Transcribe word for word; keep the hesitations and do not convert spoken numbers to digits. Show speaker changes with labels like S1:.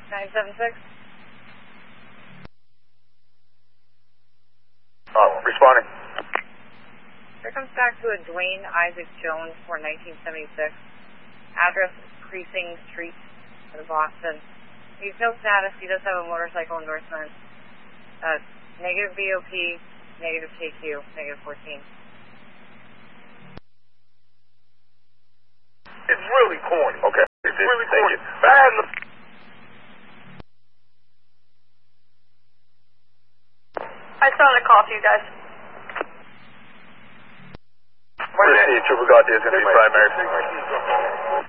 S1: nine seven six.
S2: Uh, responding.
S1: Here comes back to a Dwayne Isaac Jones for nineteen seventy-six. Address Creasing Street in Boston. He's no status. He does have a motorcycle endorsement. Uh, negative V O P, negative K Q, negative fourteen.
S2: It's really corny. Okay. It's really corny. Bad.
S3: I still had a call for you guys.
S2: Proceed, Trooper Gautier is going to be primary.